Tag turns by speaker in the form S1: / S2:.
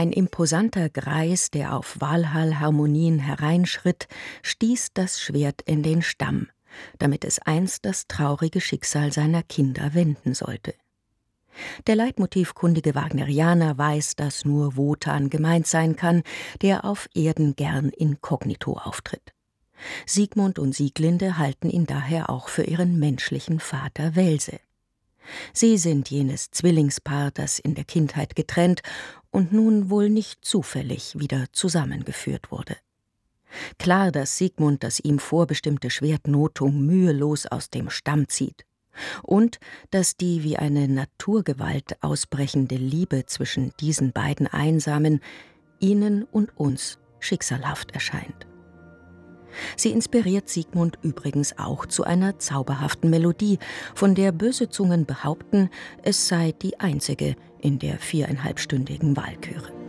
S1: Ein imposanter Greis, der auf Walhall-Harmonien hereinschritt, stieß das Schwert in den Stamm, damit es einst das traurige Schicksal seiner Kinder wenden sollte. Der leitmotivkundige Wagnerianer weiß, dass nur Wotan gemeint sein kann, der auf Erden gern inkognito auftritt. Siegmund und Sieglinde halten ihn daher auch für ihren menschlichen Vater Welse. Sie sind jenes Zwillingspaar, das in der Kindheit getrennt und nun wohl nicht zufällig wieder zusammengeführt wurde. Klar, dass Siegmund das ihm vorbestimmte Schwert Nothung mühelos aus dem Stamm zieht. Und dass die wie eine Naturgewalt ausbrechende Liebe zwischen diesen beiden Einsamen ihnen und uns schicksalhaft erscheint. Sie inspiriert Siegmund übrigens auch zu einer zauberhaften Melodie, von der böse Zungen behaupten, es sei die einzige in der 4,5-stündigen Walküre.